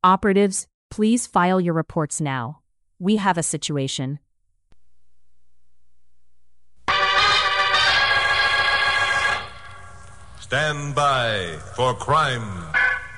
Operatives, please file your reports now. We have a situation. Stand by for crime.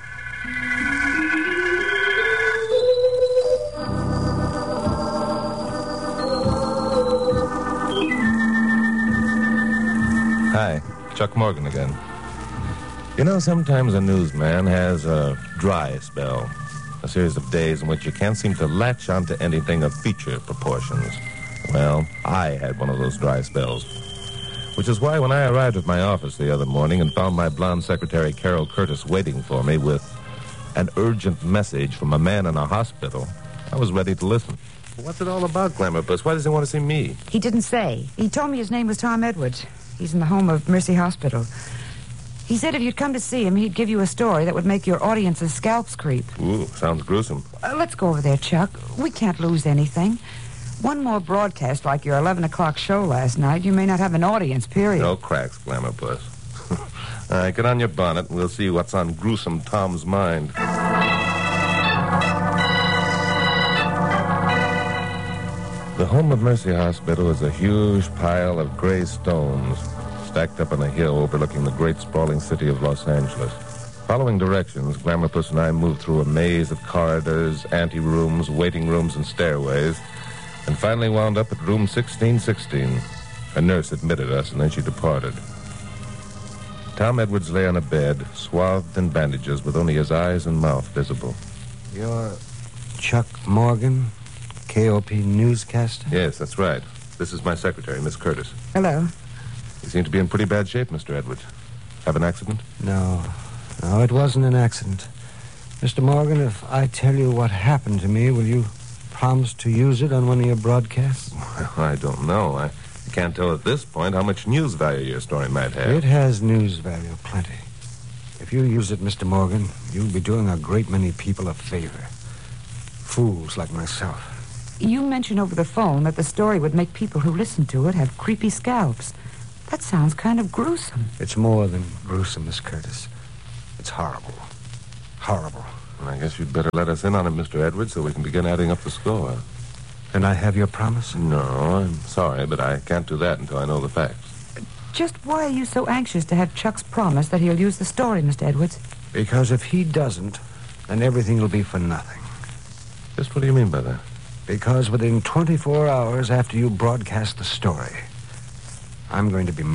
Hi, Chuck Morgan again. You know, sometimes a newsman has a dry spell. A series of days in which you can't seem to latch onto anything of feature proportions. Well, I had one of those dry spells. Which is why when I arrived at my office the other morning and found my blonde secretary Carol Curtis waiting for me with an urgent message from a man in a hospital, I was ready to listen. What's it all about, Glamour Puss? Why does he want to see me? He didn't say. He told me his name was Tom Edwards. He's in the home of Mercy Hospital. He said if you'd come to see him, he'd give you a story that would make your audience's scalps creep. Ooh, sounds gruesome. Let's go over there, Chuck. We can't lose anything. One more broadcast like your 11 o'clock show last night, you may not have an audience, period. No cracks, Glamour Puss. All right, get on your bonnet and we'll see what's on gruesome Tom's mind. The home of Mercy Hospital is a huge pile of gray stones stacked up on a hill overlooking the great sprawling city of Los Angeles. Following directions, Glamour Puss and I moved through a maze of corridors, anterooms, waiting rooms, and stairways, and finally wound up at room 1616. A nurse admitted us, and then she departed. Tom Edwards lay on a bed, swathed in bandages, with only his eyes and mouth visible. You're Chuck Morgan, KOP newscaster? Yes, that's right. This is my secretary, Miss Curtis. Hello. You seem to be in pretty bad shape, Mr. Edwards. Have an accident? No, it wasn't an accident. Mr. Morgan, if I tell you what happened to me, will you promise to use it on one of your broadcasts? Well, I don't know. I can't tell at this point how much news value your story might have. It has news value, plenty. If you use it, Mr. Morgan, you'll be doing a great many people a favor. Fools like myself. You mentioned over the phone that the story would make people who listen to it have creepy scalps. That sounds kind of gruesome. It's more than gruesome, Miss Curtis. It's horrible. Horrible. Well, I guess you'd better let us in on it, Mr. Edwards, so we can begin adding up the score. And I have your promise? No, I'm sorry, but I can't do that until I know the facts. Just why are you so anxious to have Chuck's promise that he'll use the story, Mr. Edwards? Because if he doesn't, then everything will be for nothing. Just what do you mean by that? Because within 24 hours after you broadcast the story, I'm going to be